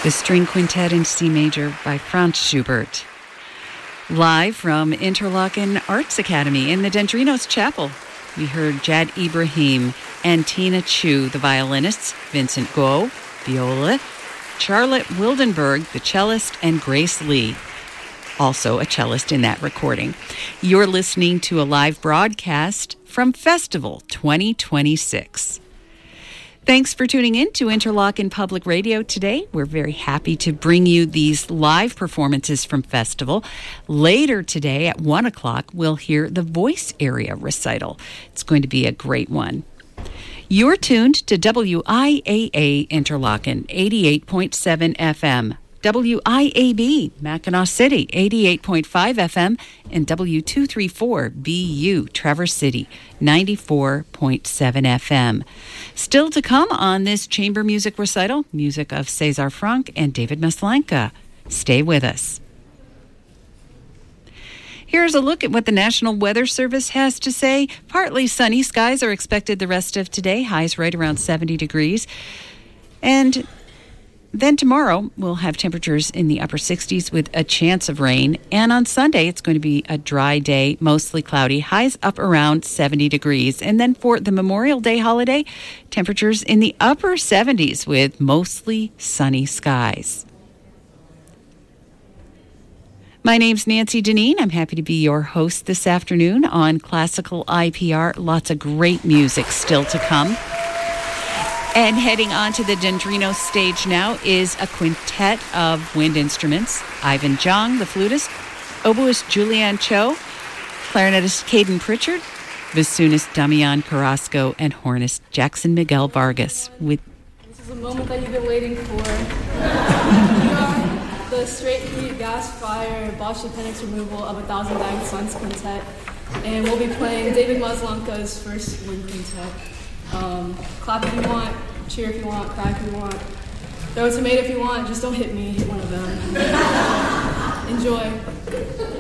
The String Quintet in C major by Franz Schubert. Live from Interlochen Arts Academy in the Dendrinos Chapel, we heard Jad Ibrahim and Tina Chu, the violinists, Vincent Go, viola, Charlotte Wildenberg, the cellist, and Grace Lee, also a cellist in that recording. You're listening to a live broadcast from Festival 2026. Thanks for tuning in to Interlochen Public Radio today. We're very happy to bring you these live performances from Festival. Later today at 1 o'clock, we'll hear the Voice Area recital. It's going to be a great one. You're tuned to WIAA Interlochen 88.7 FM. WIAB, Mackinac City, 88.5 FM, and W234BU, Traverse City, 94.7 FM. Still to come on this chamber music recital, music of Cesar Franck and David Maslanka. Stay with us. Here's a look at what the National Weather Service has to say. Partly sunny skies are expected the rest of today, highs right around 70 degrees. And then tomorrow, we'll have temperatures in the upper 60s with a chance of rain. And on Sunday, it's going to be a dry day, mostly cloudy, highs up around 70 degrees. And then for the Memorial Day holiday, temperatures in the upper 70s with mostly sunny skies. My name's Nancy Deneen. I'm happy to be your host this afternoon on Classical IPR. Lots of great music still to come. And heading on to the Dendrinos stage now is a quintet of wind instruments. Ivan Zhang, the flutist, oboist Julianne Cho, clarinetist Caden Pritchard, bassoonist Damian Carrasco, and hornist Jackson Miguel Vargas. This is a moment that you've been waiting for. The straight heat, gas fire, Bosch appendix removal of 1,000 Dying Suns quintet. And we'll be playing David Maslanka's first wind quintet. Clap if you want, cheer if you want, cry if you want, throw a tomato if you want, just don't hit me, hit one of them. Enjoy.